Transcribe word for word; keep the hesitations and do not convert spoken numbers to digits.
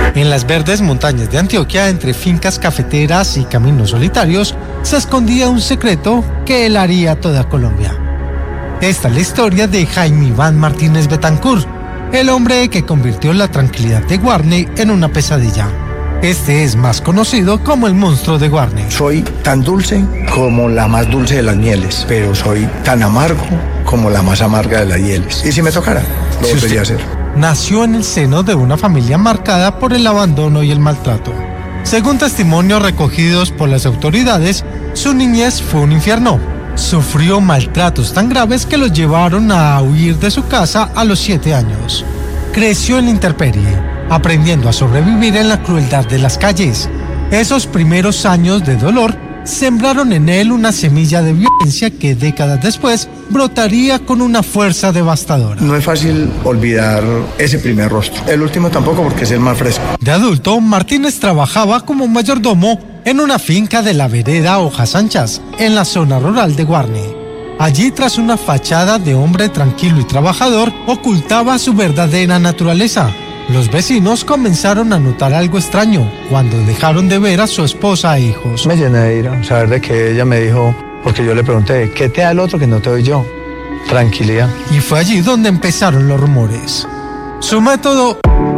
En las verdes montañas de Antioquia, entre fincas cafeteras y caminos solitarios, se escondía un secreto que helaría toda Colombia. Esta es la historia de Jaime Iván Martínez Betancourt, el hombre que convirtió la tranquilidad de Guarne en una pesadilla. Este es más conocido como el monstruo de Guarne. Soy tan dulce como la más dulce de las mieles, pero soy tan amargo como la más amarga de las hieles. Y si me tocara, lo Si volvería a usted hacer. Nació en el seno de una familia marcada por el abandono y el maltrato. Según testimonios recogidos por las autoridades, su niñez fue un infierno. Sufrió maltratos tan graves que lo llevaron a huir de su casa a los siete años. Creció en la intemperie, aprendiendo a sobrevivir en la crueldad de las calles. Esos primeros años de dolor sembraron en él una semilla de violencia que décadas después brotaría con una fuerza devastadora. No es fácil olvidar ese primer rostro. El último tampoco, porque es el más fresco. De adulto, Martínez trabajaba como mayordomo en una finca de la vereda Hojas Anchas, en la zona rural de Guarne. Allí, tras una fachada de hombre tranquilo y trabajador, ocultaba su verdadera naturaleza. Los vecinos comenzaron a notar algo extraño cuando dejaron de ver a su esposa e hijos. Me llené de ira, saber de que ella me dijo, porque yo le pregunté, ¿qué te da el otro que no te doy yo? Tranquilidad. Y fue allí donde empezaron los rumores. Su método